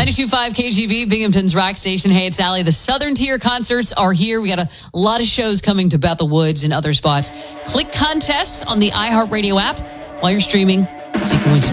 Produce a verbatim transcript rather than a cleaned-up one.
ninety-two point five K G B, Binghamton's rock station. Hey, it's Allie. The Southern Tier concerts are here. We got a lot of shows coming to Bethel Woods and other spots. Click contests on the iHeartRadio app while you're streaming, so you can win some